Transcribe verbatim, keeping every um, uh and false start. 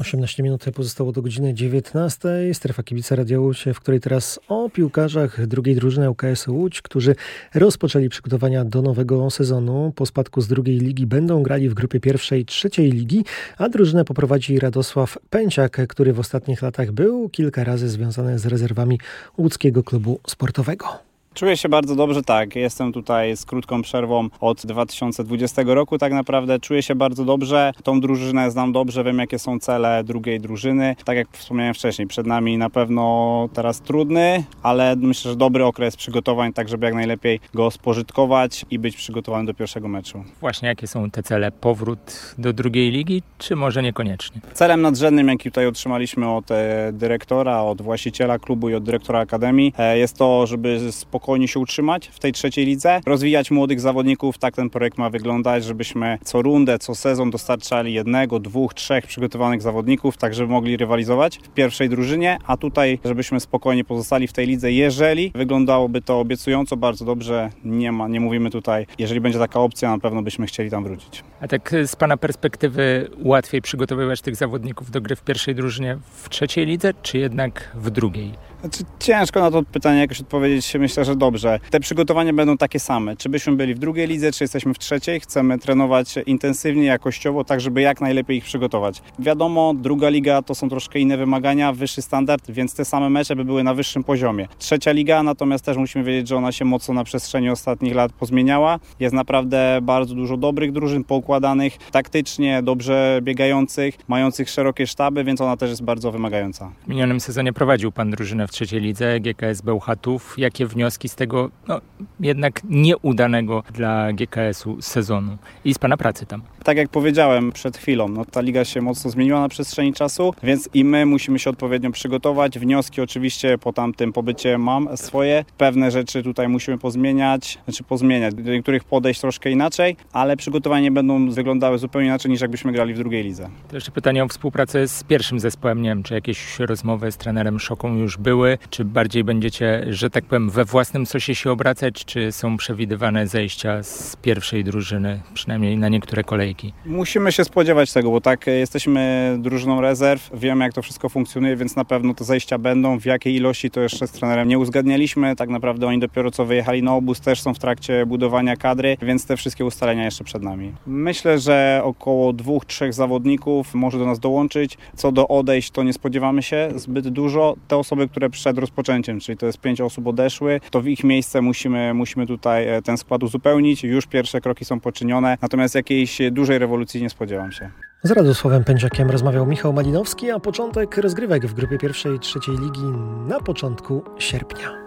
osiemnaście minut pozostało do godziny dziewiętnastej. Strefa Kibica Radia Łódź, w której teraz o piłkarzach drugiej drużyny U K S Łódź, którzy rozpoczęli przygotowania do nowego sezonu. Po spadku z drugiej ligi będą grali w grupie pierwszej trzeciej ligi, a drużynę poprowadzi Radosław Pęciak, który w ostatnich latach był kilka razy związany z rezerwami łódzkiego klubu sportowego. Czuję się bardzo dobrze, tak. Jestem tutaj z krótką przerwą od dwa tysiące dwudziestego roku tak naprawdę. Czuję się bardzo dobrze. Tą drużynę znam dobrze, wiem jakie są cele drugiej drużyny. Tak jak wspomniałem wcześniej, przed nami na pewno teraz trudny, ale myślę, że dobry okres przygotowań, tak żeby jak najlepiej go spożytkować i być przygotowany do pierwszego meczu. Właśnie jakie są te cele? Powrót do drugiej ligi, czy może niekoniecznie? Celem nadrzędnym, jaki tutaj otrzymaliśmy od dyrektora, od właściciela klubu i od dyrektora akademii, jest to, żeby spokojnie spokojnie się utrzymać w tej trzeciej lidze, rozwijać młodych zawodników, tak ten projekt ma wyglądać, żebyśmy co rundę, co sezon dostarczali jednego, dwóch, trzech przygotowanych zawodników, tak żeby mogli rywalizować w pierwszej drużynie, a tutaj żebyśmy spokojnie pozostali w tej lidze, jeżeli wyglądałoby to obiecująco, bardzo dobrze, nie ma, nie mówimy tutaj, jeżeli będzie taka opcja, na pewno byśmy chcieli tam wrócić. A tak z Pana perspektywy łatwiej przygotowywać tych zawodników do gry w pierwszej drużynie w trzeciej lidze, czy jednak w drugiej? Znaczy, ciężko na to pytanie jakoś odpowiedzieć, myślę, że dobrze. Te przygotowania będą takie same. Czy byśmy byli w drugiej lidze, czy jesteśmy w trzeciej? Chcemy trenować intensywnie, jakościowo, tak żeby jak najlepiej ich przygotować. Wiadomo, druga liga to są troszkę inne wymagania, wyższy standard, więc te same mecze by były na wyższym poziomie. Trzecia liga, natomiast też musimy wiedzieć, że ona się mocno na przestrzeni ostatnich lat pozmieniała. Jest naprawdę bardzo dużo dobrych drużyn, poukładanych, taktycznie, dobrze biegających, mających szerokie sztaby, więc ona też jest bardzo wymagająca. W minionym sezonie prowadził Pan drużynę w trzeciej lidze, G K S Bełchatów. Jakie wnioski z tego no, jednak nieudanego dla G K S-u sezonu i z Pana pracy tam? Tak jak powiedziałem przed chwilą, no, ta liga się mocno zmieniła na przestrzeni czasu, więc i my musimy się odpowiednio przygotować. Wnioski oczywiście po tamtym pobycie mam swoje. Pewne rzeczy tutaj musimy pozmieniać, znaczy pozmieniać, do niektórych podejść troszkę inaczej, ale przygotowania będą wyglądały zupełnie inaczej niż jakbyśmy grali w drugiej lidze. To jeszcze pytanie o współpracę z pierwszym zespołem. Nie wiem, czy jakieś rozmowy z trenerem Szoką już były, czy bardziej będziecie, że tak powiem, we własnym sosie się obracać, czy są przewidywane zejścia z pierwszej drużyny, przynajmniej na niektóre kolejki? Musimy się spodziewać tego, bo tak, jesteśmy drużyną rezerw, wiemy jak to wszystko funkcjonuje, więc na pewno te zejścia będą. W jakiej ilości to jeszcze z trenerem nie uzgadnialiśmy. Tak naprawdę oni dopiero co wyjechali na obóz, też są w trakcie budowania kadry, więc te wszystkie ustalenia jeszcze przed nami. Myślę, że około dwóch, trzech zawodników może do nas dołączyć. Co do odejść, to nie spodziewamy się zbyt dużo. Te osoby, które przed rozpoczęciem, czyli to jest pięć osób odeszły, to w ich miejsce musimy, musimy tutaj ten skład uzupełnić. Już pierwsze kroki są poczynione, natomiast jakiejś dużej rewolucji nie spodziewam się. Z Radosławem Pęciakiem rozmawiał Michał Malinowski, a początek rozgrywek w grupie pierwszej trzeciej ligi na początku sierpnia.